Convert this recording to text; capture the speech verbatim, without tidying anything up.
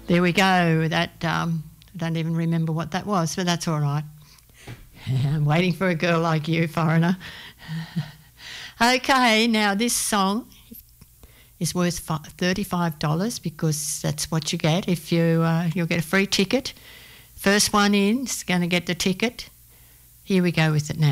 There we go. That um, I don't even remember what that was, but that's all right. I'm waiting for a girl like you, foreigner. Okay, now this song is worth thirty-five dollars because that's what you get if you uh, you'll get a free ticket. First one in is going to get the ticket. Here we go with it now.